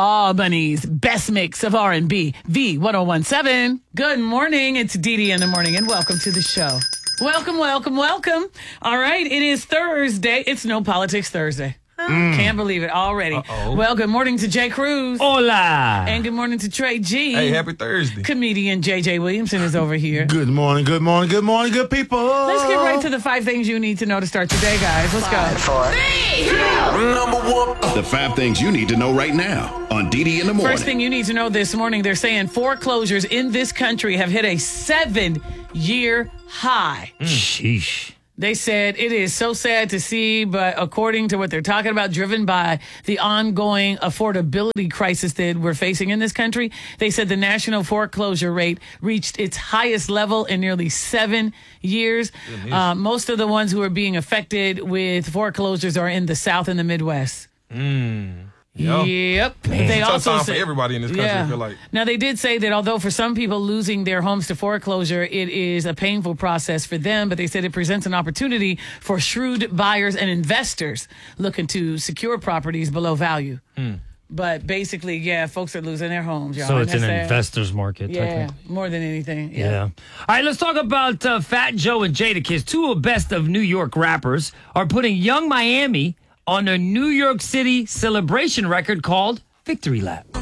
Albany's best mix of R&B, V1017. Good morning. It's Dee in the morning, and welcome to the show. Welcome. All right, it is Thursday. It's No Politics Thursday. Can't believe it already. Uh-oh. Well, good morning to Jay Cruz. Hola. And good morning to Trey G. Hey, happy Thursday. Comedian JJ Williamson is over here. Good morning, good people. Let's get right to the 5 things you need to know to start today, guys. Let's go. 4, 3, 2. Number 1. The 5 things you need to know right now on Dee in the morning. First thing you need to know this morning, they're saying foreclosures in this country have hit a 7-year high. Sheesh. They said it is so sad to see, but according to what they're talking about, driven by the ongoing affordability crisis that we're facing in this country, they said the national foreclosure rate reached its highest level in nearly 7 years. Most of the ones who are being affected with foreclosures are in the South and the Midwest. Yep. They Tough also time said, for everybody in this country, I feel like. Now, they did say that although for some people losing their homes to foreclosure, it is a painful process for them, but they said it presents an opportunity for shrewd buyers and investors looking to secure properties below value. But basically, folks are losing their homes, y'all. So it's an sad. investor's market. Yeah, more than anything. Yeah. All right, let's talk about Fat Joe and Jadakiss. 2 of best of New York rappers are putting Young Miami on their New York City celebration record called Victory Lap.